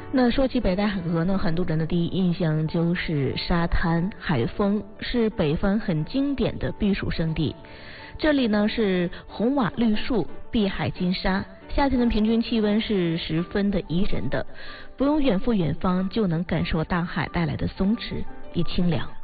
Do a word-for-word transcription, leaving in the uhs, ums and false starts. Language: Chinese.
那说起北戴河呢，很多人的第一印象就是沙滩、海风，是北方很经典的避暑胜地。这里呢是红瓦绿树，碧海金沙，夏天的平均气温是十分的宜人的，不用远赴远方就能感受大海带来的松弛与清凉。